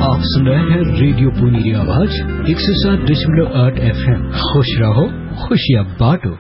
आप सुन रहे हैं रेडियो पुनीरी आवाज 107.8 FM। खुश रहो, खुशियाँ बांटो।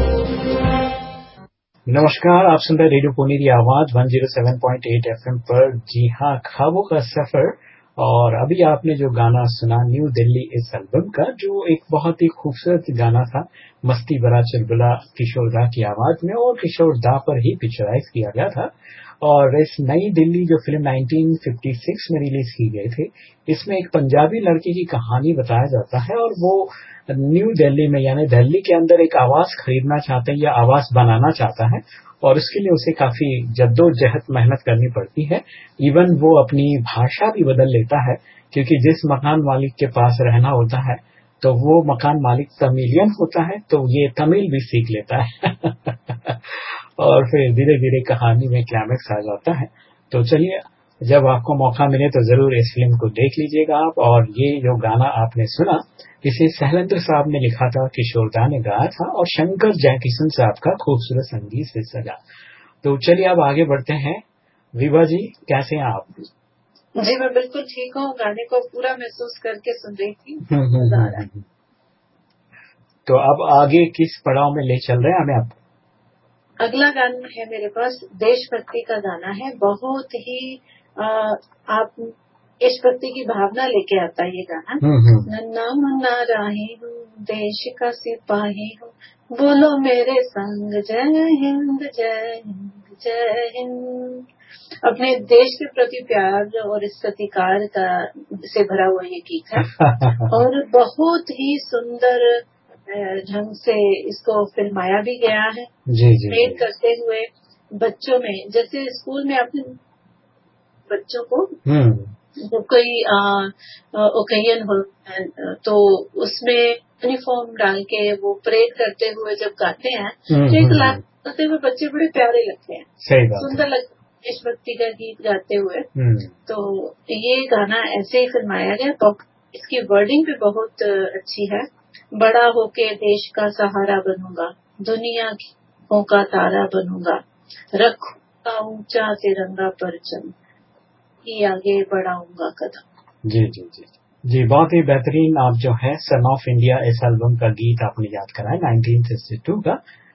नमस्कार, आप सुन रहे रेडियो पुनीरी आवाज 107.8 FM पर। जी हाँ, ख्वाबों का सफर। और अभी आपने जो गाना सुना न्यू दिल्ली इस एल्बम का, जो एक बहुत ही खूबसूरत गाना था, मस्ती भरा चुलबुला किशोर दा की आवाज में और किशोर दा पर ही पिक्चराइज किया गया था। और इस नई दिल्ली जो फिल्म 1956 में रिलीज की गई थी, इसमें एक पंजाबी लड़के की कहानी बताया जाता है और वो न्यू दिल्ली में यानी दिल्ली के अंदर एक आवास खरीदना चाहते हैं या आवास बनाना चाहता है और उसके लिए उसे काफी जद्दोजहद मेहनत करनी पड़ती है। इवन वो अपनी भाषा भी बदल लेता है, क्योंकि जिस मकान मालिक के पास रहना होता है तो वो मकान मालिक तमिलियन होता है, तो ये तमिल भी सीख लेता है। और फिर धीरे धीरे कहानी में क्लाइमेक्स आ जाता है। तो चलिए, जब आपको मौका मिले तो जरूर इस फिल्म को देख लीजिएगा आप। और ये जो गाना आपने सुना, इसे शैलेंद्र साहब ने लिखा था, किशोर दा ने गाया था और शंकर जयकिशन साहब का खूबसूरत संगीत से सजा। तो चलिए अब आगे बढ़ते हैं। विभा जी, कैसे हैं आप? जी, मैं बिल्कुल ठीक हूँ। गाने को पूरा महसूस करके सुन रही थी। तो अब आगे किस पड़ाव में ले चल रहे हैं हमें आप? अगला गाना है मेरे पास, देशभक्ति का गाना है। बहुत ही आप देशभक्ति की भावना लेके आता है ये गाना। नन्ना मुन्ना राही हूँ, देश का सिपाही हूँ, बोलो मेरे संग जय हिंद जय हिंद जय हिंद। अपने देश के प्रति प्यार और इस सत्कार का से भरा हुआ ये गीत है और बहुत ही सुंदर ढंग से इसको फिल्माया भी गया है। प्रेड करते हुए बच्चों में, जैसे स्कूल में अपने बच्चों को जब कोई ओकेजन हो तो उसमें यूनिफॉर्म डाल के वो परेड करते हुए जब गाते हैं तो एक लाख करते हुए बच्चे बड़े प्यारे लगते हैं, सुंदर लगते हैं देशभक्ति का गीत गाते हुए। तो ये गाना ऐसे ही फिल्माया गया। इसकी वर्डिंग भी बहुत अच्छी है। बड़ा होके देश का सहारा बनूंगा, दुनिया की आंखों का तारा बनूंगा, रखूंगा ऊंचा तिरंगा परचम, ही आगे बढ़ाऊंगा कदम। जी जी जी जी, बहुत ही बेहतरीन। आप जो है सन ऑफ इंडिया इस एल्बम का गीत आपने याद कराया 1962 का।